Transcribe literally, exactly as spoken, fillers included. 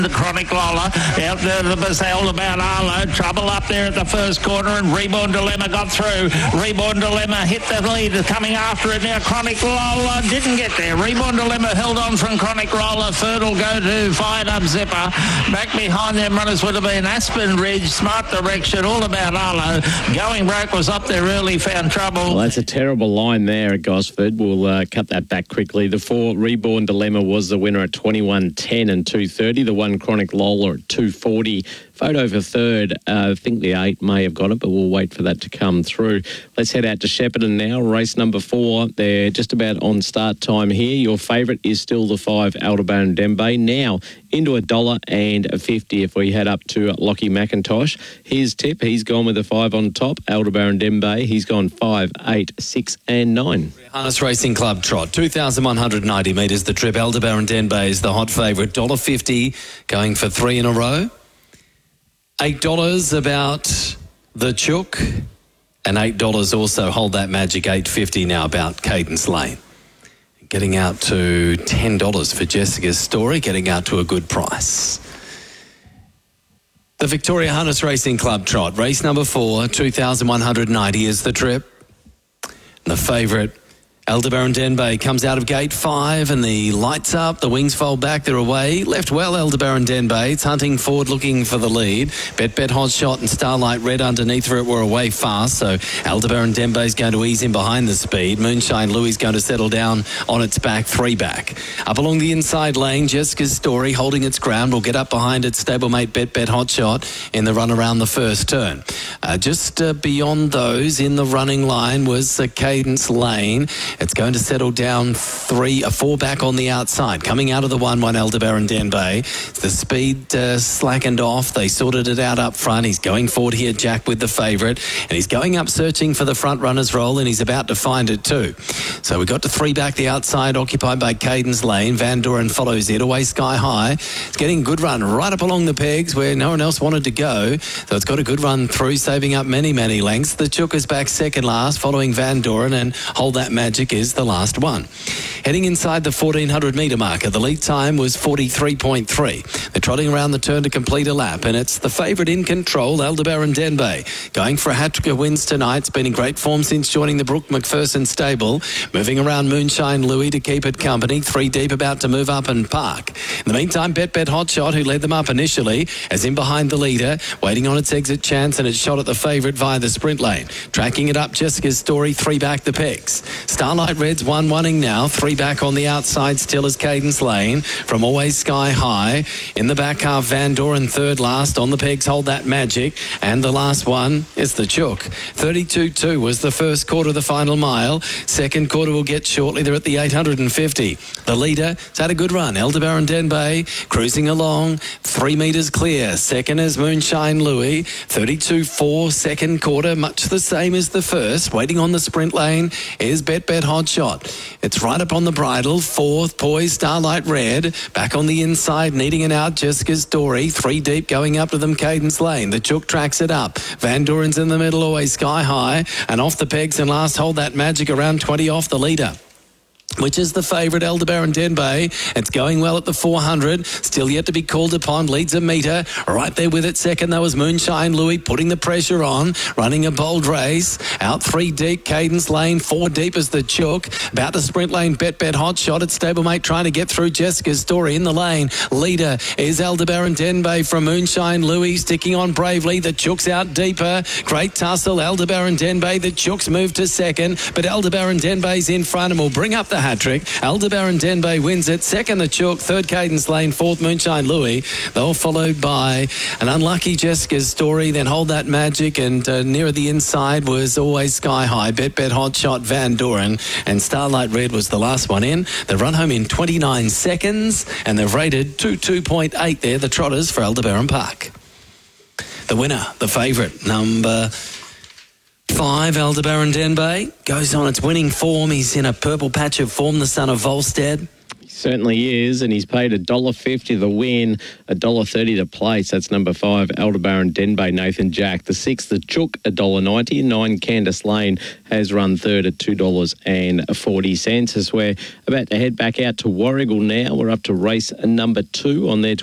The Chronic Lola out there, the Bazelle about Arlo. Trouble up there at the first corner, and Reborn Dilemma got through. Reborn Dilemma hit the lead, coming after it now. Chronic Lola didn't get there. Reborn Dilemma held on from Chronic Lola. Third will go to Fired Up Zipper. Back behind them runners would have been Aspen Ridge, Smart Direction, All About Arlo. Going Broke was up there early, found trouble. Well, that's a terrible line there at Gosford. We'll uh, cut that back quickly. The four, Reborn Dilemma, was the winner at twenty-one ten and two thirty. The one, Chronic Lola, at two forty. Photo for third. Uh, I think the eight may have got it, but we'll wait for that to come through. Let's head out to Shepparton now. Race number four. They're just about on start time here. Your favourite is still the five, Aldebaran Dembe. Now into a dollar and a fifty if we head up to Lockie McIntosh. His tip, he's gone with a five on top. Aldebaran Dembe, he's gone five, eight, six and nine. Harness Racing Club Trot, two thousand one hundred ninety metres the trip. Aldebaran Dembe is the hot favourite, one dollar fifty, going for three in a row. eight dollars about the Chook, and eight dollars also Hold That Magic, eight fifty now about Cadence Lane. Getting out to ten dollars for Jessica's Story, getting out to a good price. The Victoria Harness Racing Club Trot, race number four, two thousand one hundred ninety is the trip. The favourite, Aldebaran Dembe, comes out of gate five, and the lights up, the wings fold back, they're away. Left well, Aldebaran Dembe. It's hunting forward, looking for the lead. Bet Bet Hot Shot and Starlight Red underneath her, it were away fast, so Aldebaran Dembe is going to ease in behind the speed. Moonshine Louis is going to settle down on its back, three back. Up along the inside lane, Jessica's Story holding its ground, will get up behind its stablemate Bet Bet Hot Shot in the run around the first turn. Uh, just uh, beyond those in the running line was uh, Cadence Lane. It's going to settle down three, a four back on the outside. Coming out of the one one, Aldebaran Dembe. The speed uh, slackened off. They sorted it out up front. He's going forward here, Jack, with the favourite. And he's going up searching for the front runner's role, and he's about to find it too. So we got to three back the outside, occupied by Cadence Lane. Van Doren follows it, away Sky High. It's getting a good run right up along the pegs where no one else wanted to go. So it's got a good run through, saving up many, many lengths. The Chook is back second last, following Van Doren, and Hold That Magic is the last one. Heading inside the fourteen hundred metre marker, the lead time was forty-three point three. They're trotting around the turn to complete a lap, and it's the favourite in control, Aldebaran Dembe. Going for a hat-trick of wins tonight. It's been in great form since joining the Brooke McPherson stable. Moving around Moonshine Louis to keep it company. Three deep, about to move up and park. In the meantime, Bet Bet Hot Shot, who led them up initially, is in behind the leader, waiting on its exit chance, and it's shot at the favourite via the sprint lane. Tracking it up, Jessica's Story, three back the pegs. Starlight Red's one one-ing now, three back on the outside still is Cadence Lane, from Always Sky High. In the back half, Van Doren third last, on the pegs Hold That Magic, and the last one is the Chook. thirty-two two was the first quarter of the final mile. Second quarter will get shortly, they're at the eight hundred fifty. The leader has had a good run, Aldebaran Dembe, cruising along, three metres clear. Second is Moonshine Louis, thirty-two four, second quarter, much the same as the first. Waiting on the sprint lane is Bet Bet Hot Shot. It's right up on the bridle. Fourth, Poise Starlight Red. Back on the inside, needing it out, Jessica's Story. Three deep, going up to them, Cadence Lane. The Chook tracks it up. Van Doren's in the middle, Always Sky High. And off the pegs and last, Hold That Magic, around twenty off the leader, which is the favourite, Aldebaran Dembe. It's going well at the four hundred. Still yet to be called upon. Leads a metre. Right there with it second, though, was Moonshine Louis, putting the pressure on. Running a bold race. Out three deep, Cadence Lane. Four deep is the Chook. About the sprint lane, Bet Bet Hot Shot. It's stablemate trying to get through Jessica's Story in the lane. Leader is Aldebaran Dembe from Moonshine Louis, sticking on bravely. The Chook's out deeper. Great tussle, Aldebaran Dembe. The Chook's moved to second, but Aldebaran Dembe's in front and will bring up the hat-trick. Aldebaran Dembe wins it. Second, the Chook. Third, Cadence Lane. Fourth, Moonshine Louis. They're all followed by an unlucky Jessica's Story. Then Hold That Magic, and uh, nearer the inside was Always Sky High. Bet Bet Hot Shot, Van Doren, and Starlight Red was the last one in. They run home in twenty-nine seconds, and they've rated two two point eight there, the Trotters for Aldebaran Park. The winner, the favourite, number five, Aldebaran Dembe, goes on its winning form. He's in a purple patch of form, the son of Volstead. Certainly is, and he's paid one dollar fifty to win, one dollar thirty to place. That's number five, Aldebaran Dembe, Nathan Jack. The sixth, the Chook, one dollar ninety. Nine, Candice Lane, has run third at two dollars forty. As we're about to head back out to Warrigal now, we're up to race number two on their